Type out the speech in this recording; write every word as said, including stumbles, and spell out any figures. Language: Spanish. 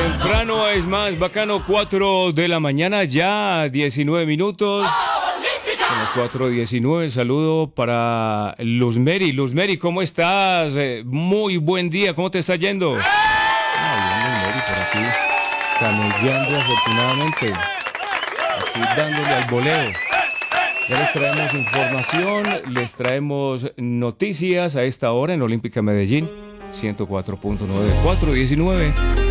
Temprano es más bacano, cuatro de la mañana, ya diecinueve minutos. Son las cuatro diecinueve. Saludo para Luz Mary. Luz Mary, ¿cómo estás? Eh, muy buen día, ¿cómo te está yendo? Ah, bien, Luz Mary, por aquí, camellando afortunadamente. Aquí dándole al voleo. Ya les traemos información, les traemos noticias a esta hora en Olímpica Medellín, ciento cuatro punto nueve, cuatro diecinueve.